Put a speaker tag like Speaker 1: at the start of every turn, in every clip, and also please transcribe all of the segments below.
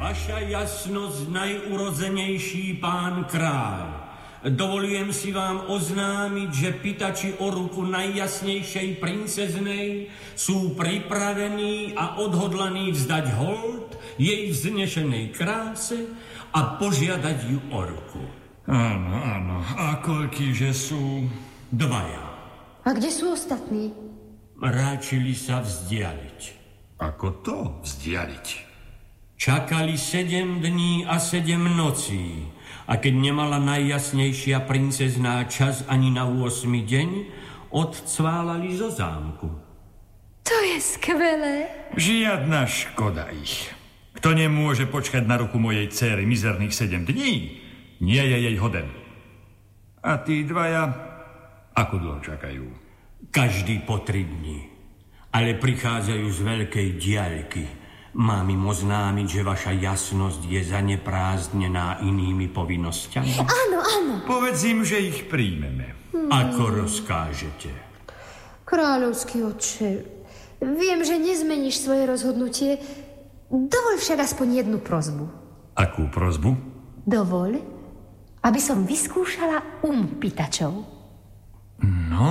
Speaker 1: Vaša jasnosť, najurodzenejší pán kráľ, dovolujem si vám oznámiť, že pýtači o ruku najjasnejšej princeznej sú pripravení a odhodlaní vzdať hold jej vznešenej kráse a požiadať ju o ruku.
Speaker 2: Áno, áno. A koľkýže sú?
Speaker 1: 2.
Speaker 3: A kde sú ostatní?
Speaker 1: Ráčili sa vzdialiť.
Speaker 2: Ako to vzdialiť?
Speaker 1: Čakali 7 dní a 7 nocí a keď nemala najjasnejšia princezná čas ani na 8. deň, odcválali zo zámku.
Speaker 3: To je skvelé.
Speaker 2: Žiadna škoda ich. Kto nemôže počkať na ruku mojej dcéry mizerných 7 dní, nie je jej hoden. A tí 2, ako dlho čakajú?
Speaker 1: Každý po 3 dni, ale prichádzajú z veľkej diaľky. Mám im oznámiť, že vaša jasnosť je zaneprázdnená inými povinnosťami?
Speaker 3: Áno, áno.
Speaker 2: Povedz im, že ich príjmeme.
Speaker 1: Ako rozkážete?
Speaker 3: Kráľovský otče, viem, že nezmeníš svoje rozhodnutie. Dovoľ však aspoň jednu prosbu.
Speaker 2: Akú prosbu?
Speaker 3: Dovoľ, aby som vyskúšala pýtačov.
Speaker 2: No,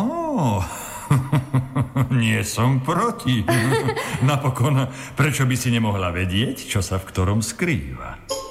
Speaker 2: nie som proti. Napokon, prečo by si nemohla vedieť, čo sa v ktorom skrýva?